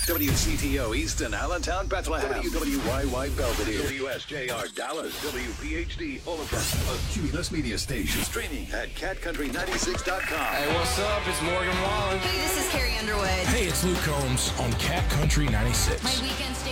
WCTO Easton, Allentown, Bethlehem. WWYY Belvedere. WSJR Dallas. WPHD Fullerton. A Cumulus Media Station. Streaming at catcountry96.com. Hey, what's up? It's Morgan Wallen. Hey, this is Carrie Underwood. Hey, it's Luke Combs on Cat Country 96. My weekend